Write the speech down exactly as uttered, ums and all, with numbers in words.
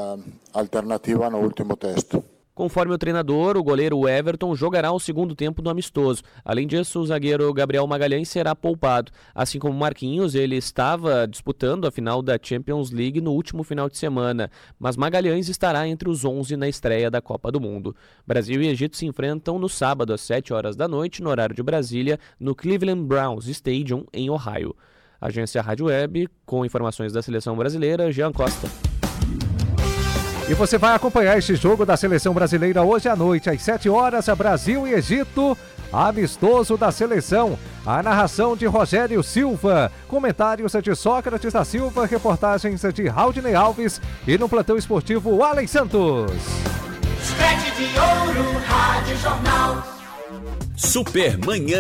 uh, alternativa no último teste. Conforme o treinador, o goleiro Everton jogará o segundo tempo do amistoso. Além disso, o zagueiro Gabriel Magalhães será poupado. Assim como Marquinhos, ele estava disputando a final da Champions League no último final de semana, mas Magalhães estará entre os onze na estreia da Copa do Mundo. Brasil e Egito se enfrentam no sábado às sete horas da noite, no horário de Brasília, no Cleveland Browns Stadium, em Ohio. Agência Rádio Web, com informações da seleção brasileira, Jean Costa. E você vai acompanhar este jogo da seleção brasileira hoje à noite, às sete horas, Brasil e Egito, amistoso da seleção. A narração de Rogério Silva, comentários de Sócrates da Silva, reportagens de Raudinei Alves e no plantão esportivo, Alex Santos. Sete de ouro, Rádio Jornal. Supermanhã.